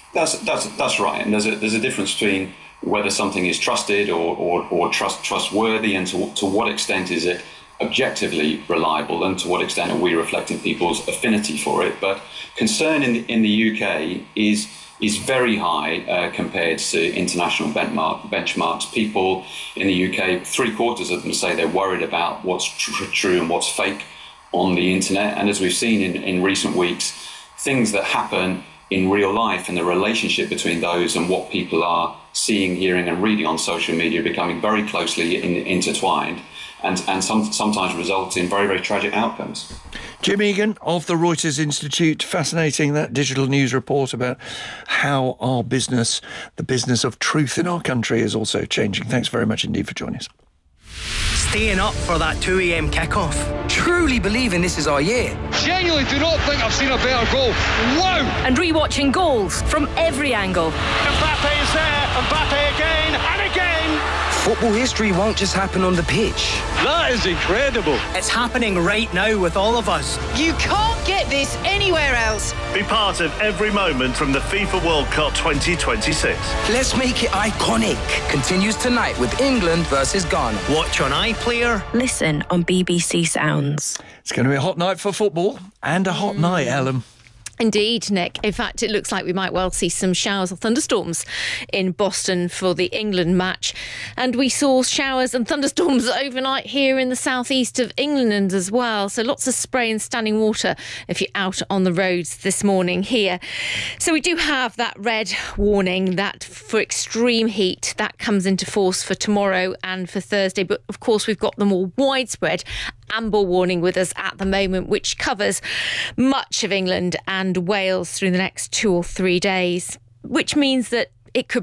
That's right, and there's a difference between whether something is trusted or trustworthy, and to what extent is it objectively reliable, and to what extent are we reflecting people's affinity for it. But concern in the UK is very high compared to international benchmarks. People in the UK, 3/4 of them say they're worried about what's true and what's fake on the internet. And as we've seen in recent weeks, things that happen in real life and the relationship between those and what people are seeing, hearing and reading on social media becoming very closely intertwined, and sometimes result in very, very tragic outcomes. Jim Egan of the Reuters Institute, fascinating, that digital news report about how our business, the business of truth in our country, is also changing. Thanks very much indeed for joining us. Staying up for that 2 a.m. kickoff. Truly believing this is our year. Genuinely do not think I've seen a better goal. Wow! And rewatching goals from every angle. Mbappe is there. Mbappe again and again. Football history won't just happen on the pitch. That is incredible. It's happening right now with all of us. You can't get this anywhere else. Be part of every moment from the FIFA World Cup 2026. Let's make it iconic. Continues tonight with England versus Ghana. Watch on iPlayer. Listen on BBC Sounds. It's going to be a hot night for football and a hot night, Ellen. Indeed, Nick. In fact, it looks like we might well see some showers or thunderstorms in Boston for the England match. And we saw showers and thunderstorms overnight here in the southeast of England as well. So lots of spray and standing water if you're out on the roads this morning here. So we do have that red warning that for extreme heat that comes into force for tomorrow and for Thursday. But of course, we've got the more widespread amber warning with us at the moment, which covers much of England and Wales through the next 2 or 3 days, which means that it could